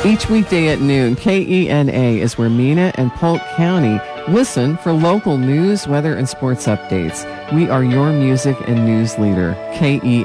Each weekday at noon, KENA is where Mena and Polk County listen for local news, weather, and sports updates. We are your music and news leader, KENA.